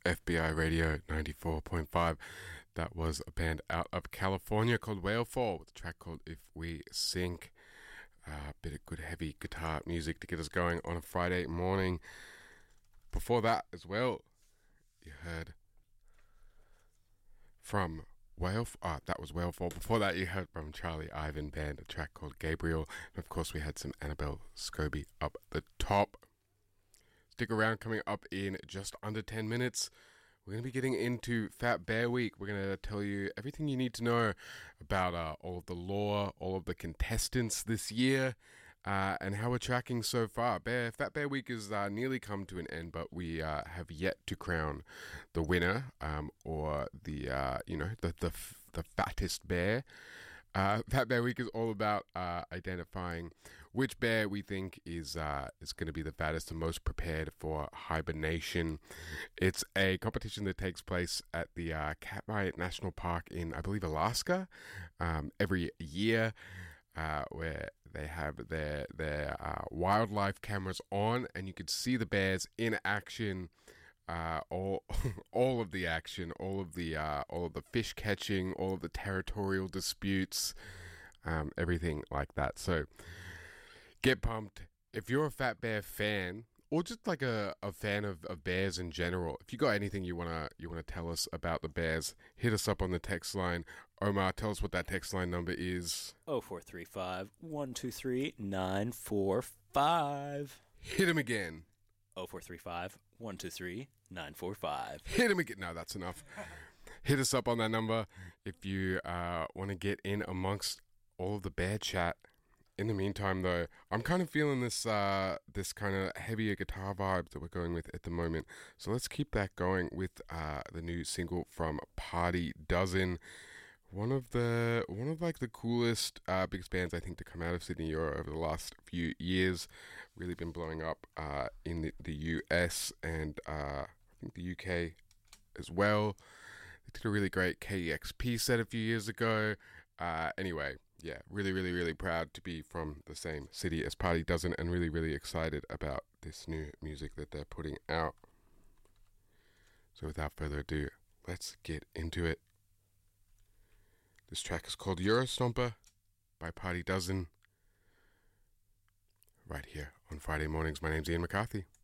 FBI Radio 94.5. That was a band out of California called Whalefall with a track called If We Sink. A bit of good heavy guitar music to get us going on a Friday morning. Before that as well, you heard from that was Whalefall. Before that, you heard from Charlie Ivan Band, a track called Gabriel. And of course, we had some Annabelle Scobie up the top. Stick around, coming up in just under 10 minutes. We're going to be getting into Fat Bear Week. We're going to tell you everything you need to know about all of the lore, all of the contestants this year, and how we're tracking so far. Fat Bear Week has nearly come to an end, but we have yet to crown the winner, or the fattest bear. Fat Bear Week is all about identifying which bear we think is going to be the fattest and most prepared for hibernation. It's a competition that takes place at the Katmai National Park in, I believe, Alaska, every year, where they have their wildlife cameras on, and you could see the bears in action. All of the action, all of the fish catching, all of the territorial disputes, everything like that. So get pumped. If you're a Fat Bear fan, or just like a fan of bears in general, if you got anything you wanna tell us about the bears, hit us up on the text line. Omar, tell us what that text line number is. 0435 123 945. Hit him again. 0435 123 945. Hit him again. No, that's enough. Hit us up on that number if you want to get in amongst all of the bear chat. In the meantime, though, I'm kind of feeling this kind of heavier guitar vibe that we're going with at the moment. So let's keep that going with the new single from Party Dozen. One of the coolest, biggest bands I think to come out of Sydney over the last few years. Really been blowing up in the US and I think the UK as well. They did a really great KEXP set a few years ago. Anyway, yeah, really proud to be from the same city as Party Dozen, and really excited about this new music that they're putting out. So without further ado, let's get into it. This track is called Eurostomper by Party Dozen. Right here on Friday mornings. My name's Ian McCarthy.